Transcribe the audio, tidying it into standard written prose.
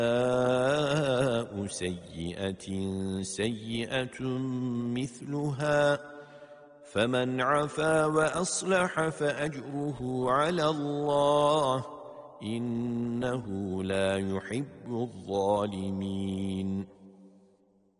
جزاء سيئة سيئة مثلها فمن عفا وأصلح فأجره على الله إنه لا يحب الظالمين